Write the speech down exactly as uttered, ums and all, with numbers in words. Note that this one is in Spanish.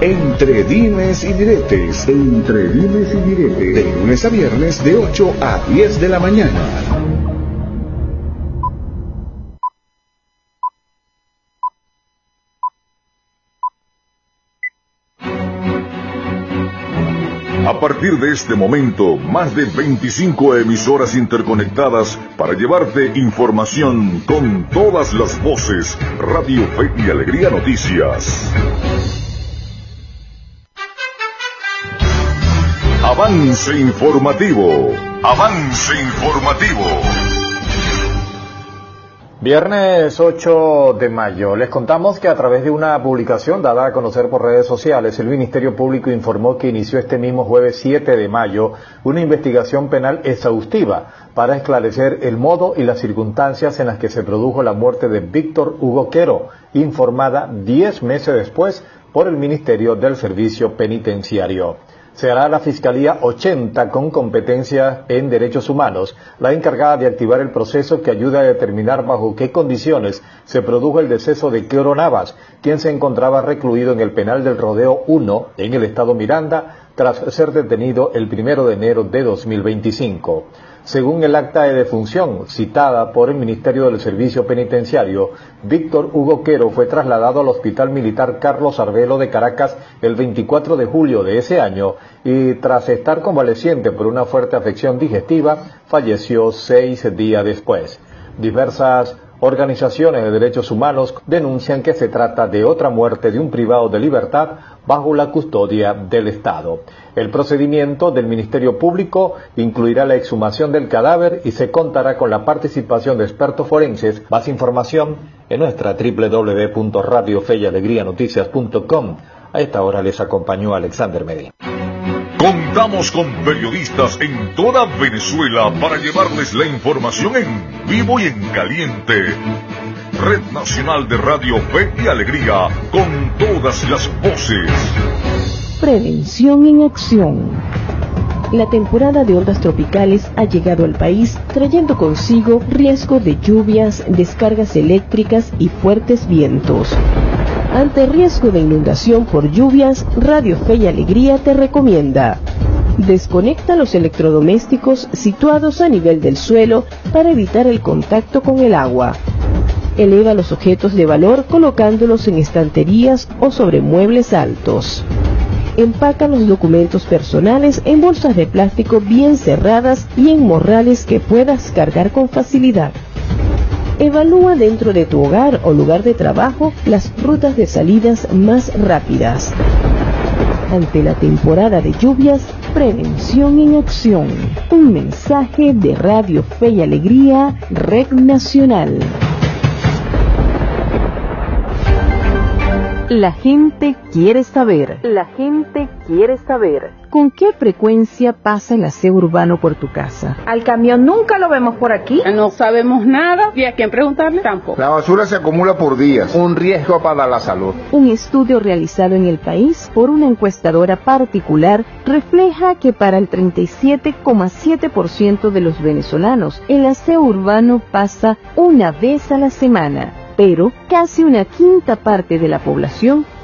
Entre dimes y diretes. Entre dimes y diretes. De lunes a viernes de ocho a diez de la mañana. A partir de este momento, más de veinticinco emisoras interconectadas para llevarte información con todas las voces. Radio Fe y Alegría Noticias. Avance informativo. Avance informativo. Viernes ocho de mayo, les contamos que a través de una publicación dada a conocer por redes sociales, el Ministerio Público informó que inició este mismo jueves siete de mayo una investigación penal exhaustiva para esclarecer el modo y las circunstancias en las que se produjo la muerte de Víctor Hugo Quero, informada diez meses después por el Ministerio del Servicio Penitenciario. Será la Fiscalía ochenta con competencia en derechos humanos la encargada de activar el proceso que ayuda a determinar bajo qué condiciones se produjo el deceso de Quero Navas, quien se encontraba recluido en el penal del Rodeo uno en el estado Miranda tras ser detenido el primero de enero de dos mil veinticinco. Según el acta de defunción citada por el Ministerio del Servicio Penitenciario, Víctor Hugo Quero fue trasladado al Hospital Militar Carlos Arvelo de Caracas el veinticuatro de julio de ese año y tras estar convaleciente por una fuerte afección digestiva, falleció seis días después. Diversas organizaciones de derechos humanos denuncian que se trata de otra muerte de un privado de libertad bajo la custodia del Estado. El procedimiento del Ministerio Público incluirá la exhumación del cadáver y se contará con la participación de expertos forenses. Más información en nuestra doble u doble u doble u punto radio fe y alegría noticias punto com. A esta hora les acompañó Alexander Medina. Contamos con periodistas en toda Venezuela para llevarles la información en vivo y en caliente. Red Nacional de Radio Fe y Alegría, con todas las voces. Prevención en acción. La temporada de ondas tropicales ha llegado al país trayendo consigo riesgo de lluvias, descargas eléctricas y fuertes vientos. Ante riesgo de inundación por lluvias, Radio Fe y Alegría te recomienda: desconecta los electrodomésticos situados a nivel del suelo para evitar el contacto con el agua. Eleva los objetos de valor colocándolos en estanterías o sobre muebles altos. Empaca los documentos personales en bolsas de plástico bien cerradas y en morrales que puedas cargar con facilidad. Evalúa dentro de tu hogar o lugar de trabajo las rutas de salidas más rápidas. Ante la temporada de lluvias, prevención en acción. Un mensaje de Radio Fe y Alegría, Red Nacional. La gente quiere saber. La gente quiere saber. ¿Con qué frecuencia pasa el aseo urbano por tu casa? Al camión nunca lo vemos por aquí. No sabemos nada y a quién preguntarle tampoco. La basura se acumula por días, un riesgo para la salud. Un estudio realizado en el país por una encuestadora particular refleja que para el treinta y siete coma siete por ciento de los venezolanos el aseo urbano pasa una vez a la semana. Pero casi una quinta parte de la población